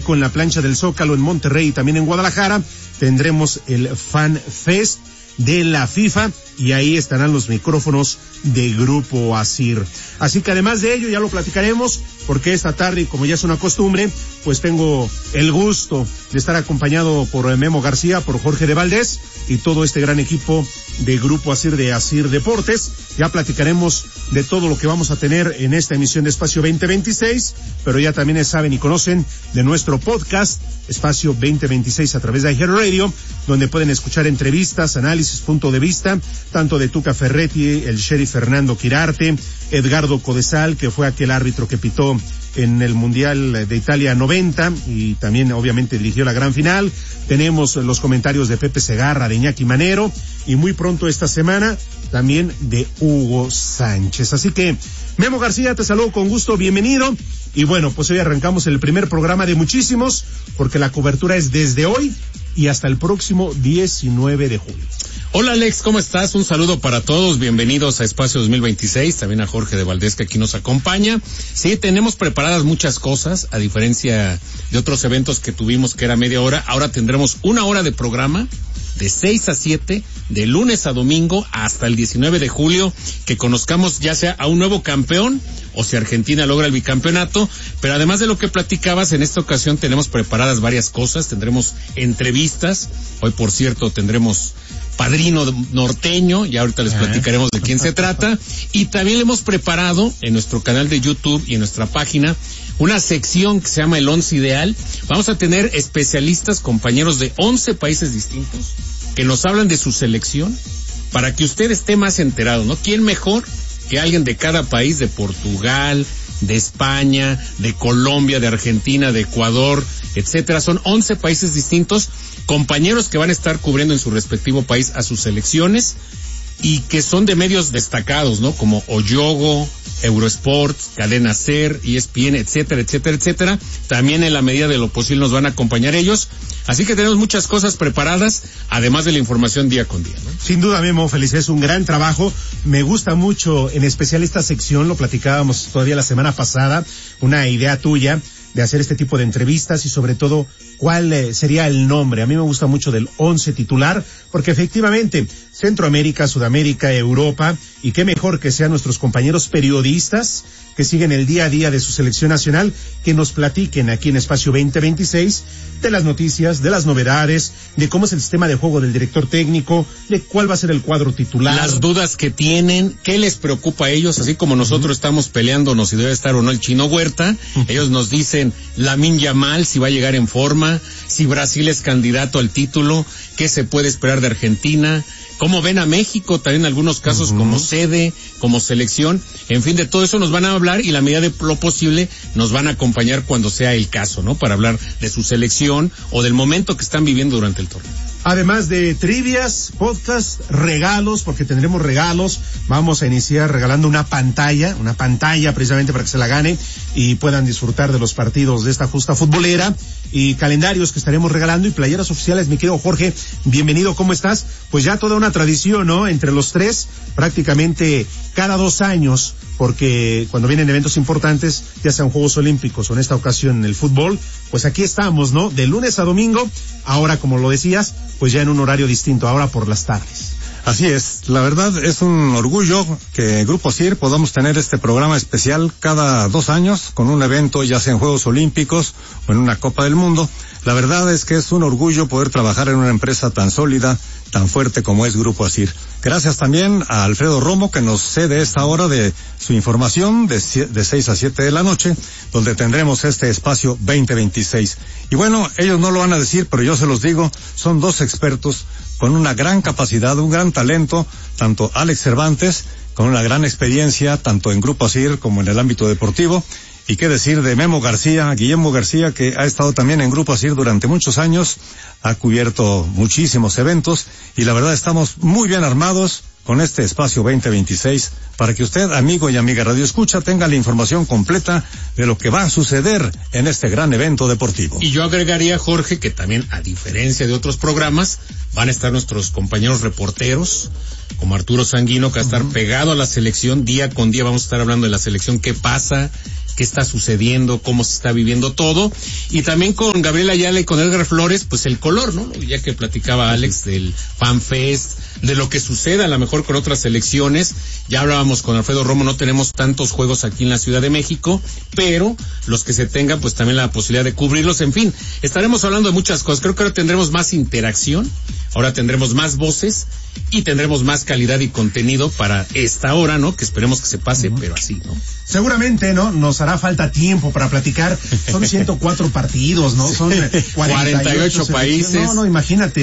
México, en la plancha del Zócalo, en Monterrey y también en Guadalajara, tendremos el Fan Fest de la FIFA y ahí estarán los micrófonos de Grupo ASIR. Así que además de ello, ya lo platicaremos, porque esta tarde, como ya es una costumbre, pues tengo el gusto de estar acompañado por Memo García, por Jorge de Valdés y todo este gran equipo de Grupo ASIR de ASIR Deportes. Ya platicaremos de todo lo que vamos a tener en esta emisión de Espacio 2026, pero ya también saben y conocen de nuestro podcast Espacio 2026 a través de iHeartRadio, donde pueden escuchar entrevistas, análisis, punto de vista, tanto de Tuca Ferretti, el sheriff Fernando Quirarte, Edgardo Codesal, que fue aquel árbitro que pitó en el Mundial de Italia 90 y también obviamente dirigió la gran final. Tenemos los comentarios de Pepe Segarra, de Iñaki Manero y muy pronto esta semana también de Hugo Sánchez. Así que, Memo García, te saludo con gusto, bienvenido. Y bueno, pues hoy arrancamos el primer programa de muchísimos, porque la cobertura es desde hoy y hasta el próximo 19 de julio. Hola Alex, ¿cómo estás? Un saludo para todos, bienvenidos a Espacio 2026, también a Jorge de Valdés que aquí nos acompaña. Sí, tenemos preparadas muchas cosas, a diferencia de otros eventos que tuvimos que era media hora, ahora tendremos 1 hora de programa, de 6 a 7, de lunes a domingo hasta el 19 de julio, que conozcamos ya sea a un nuevo campeón o si Argentina logra el bicampeonato, pero además de lo que platicabas, en esta ocasión tenemos preparadas varias cosas, tendremos entrevistas, hoy por cierto tendremos padrino norteño, y ahorita les platicaremos de quién se trata, y también le hemos preparado en nuestro canal de YouTube y en nuestra página una sección que se llama El 11 Ideal. Vamos a tener especialistas, compañeros de 11 países distintos, que nos hablan de su selección, para que usted esté más enterado, ¿no? ¿Quién mejor que alguien de cada país, de Portugal, de España, de Colombia, de Argentina, de Ecuador, etcétera? Son 11 países distintos, compañeros que van a estar cubriendo en su respectivo país a sus selecciones y que son de medios destacados, ¿no? Como Oyogo, Eurosport, Cadena Ser, ESPN, etcétera, etcétera, etcétera. También en la medida de lo posible nos van a acompañar ellos. Así que tenemos muchas cosas preparadas, además de la información día con día, ¿no? Sin duda, Memo, felicidades, un gran trabajo. Me gusta mucho, en especial esta sección, lo platicábamos todavía la semana pasada, una idea tuya de hacer este tipo de entrevistas y sobre todo cuál sería el nombre. A mí me gusta mucho del 11 titular, porque efectivamente Centroamérica, Sudamérica, Europa, y qué mejor que sean nuestros compañeros periodistas que siguen el día a día de su selección nacional, que nos platiquen aquí en Espacio 2026 de las noticias, de las novedades, de cómo es el sistema de juego del director técnico, de cuál va a ser el cuadro titular. Las dudas que tienen, qué les preocupa a ellos, así como nosotros estamos peleándonos si debe estar o no el Chino Huerta, ellos nos dicen Lamine Yamal, si va a llegar en forma, si Brasil es candidato al título, qué se puede esperar de Argentina, cómo ven a México, también en algunos casos como sede, como selección, en fin, de todo eso nos van a hablar y la medida de lo posible nos van a acompañar cuando sea el caso, ¿no? Para hablar de su selección o del momento que están viviendo durante el torneo. Además de trivias, podcast, regalos, porque tendremos regalos, vamos a iniciar regalando una pantalla precisamente para que se la gane y puedan disfrutar de los partidos de esta justa futbolera, y calendarios que estaremos regalando y playeras oficiales. Mi querido Jorge, bienvenido, ¿cómo estás? Pues ya toda una tradición, ¿no? Entre los tres, prácticamente cada 2 años, porque cuando vienen eventos importantes, ya sean Juegos Olímpicos o en esta ocasión en el fútbol, pues aquí estamos, ¿no? De lunes a domingo, ahora como lo decías, pues ya en un horario distinto, ahora por las tardes. Así es, la verdad es un orgullo que Grupo ASIR podamos tener este programa especial cada 2 años con un evento, ya sea en Juegos Olímpicos o en una Copa del Mundo. La verdad es que es un orgullo poder trabajar en una empresa tan sólida, tan fuerte como es Grupo ASIR. Gracias también a Alfredo Romo, que nos cede esta hora de su información de 6 a 7 de la noche, donde tendremos este Espacio 2026. Y bueno, ellos no lo van a decir, pero yo se los digo, son 2 expertos con una gran capacidad, un gran talento, tanto Alex Cervantes, con una gran experiencia, tanto en Grupo ASIR como en el ámbito deportivo, y qué decir de Memo García, Guillermo García, que ha estado también en Grupo ASIR durante muchos años, ha cubierto muchísimos eventos, y la verdad estamos muy bien armados con este Espacio 2026, para que usted, amigo y amiga Radio Escucha, tenga la información completa de lo que va a suceder en este gran evento deportivo. Y yo agregaría, Jorge, que también, a diferencia de otros programas, van a estar nuestros compañeros reporteros, como Arturo Sanguino, que va a estar pegado a la selección, día con día vamos a estar hablando de la selección, qué pasa, qué está sucediendo, cómo se está viviendo todo, y también con Gabriel Ayala y con Edgar Flores, pues el color, ¿no? Ya que platicaba Alex del Fan Fest, de lo que suceda a lo mejor con otras selecciones. Ya hablábamos con Alfredo Romo, no tenemos tantos juegos aquí en la Ciudad de México, pero los que se tengan, pues también la posibilidad de cubrirlos. En fin, estaremos hablando de muchas cosas. Creo que ahora tendremos más interacción, ahora tendremos más voces y tendremos más calidad y contenido para esta hora, ¿no? Que esperemos que se pase, pero así, ¿no? Seguramente, ¿no? Nos hará falta tiempo para platicar. Son 104 partidos, ¿no? Son 48 países. No, imagínate.